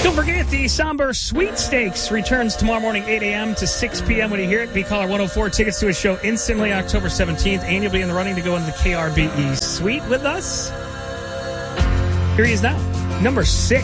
Don't forget, the Somber Sweepstakes returns tomorrow morning, 8 a.m. to 6 p.m. When you hear it, be caller 104. Tickets to a show instantly October 17th. And you'll be in the running to go into the KRBE suite with us. Here he is now, number 6.